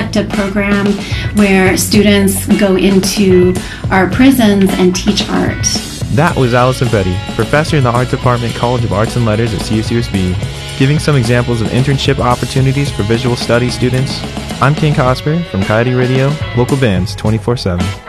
elective program where students go into our prisons and teach art. That was Allison Petty, professor in the Art Department, College of Arts and Letters at CSUSB, giving some examples of internship opportunities for visual studies students. I'm King Cosper from Coyote Radio, local bands 24/7.